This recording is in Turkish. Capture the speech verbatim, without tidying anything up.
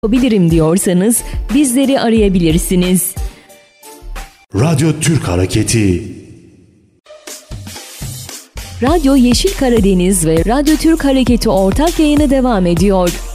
yapabilirim diyorsanız bizleri arayabilirsiniz. Radyo Türk Hareketi. Radyo Yeşil Karadeniz ve Radyo Türk Hareketi ortak yayını devam ediyor.